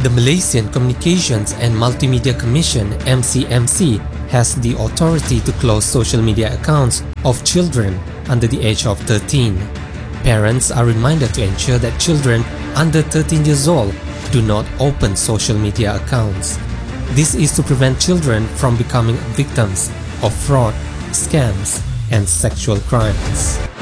The Malaysian Communications and Multimedia Commission (MCMC) has the authority to close social media accounts of children under the age of 13. Parents are reminded to ensure that children under 13 years old do not open social media accounts. This is to prevent children from becoming victims of fraud, scams, and sexual crimes.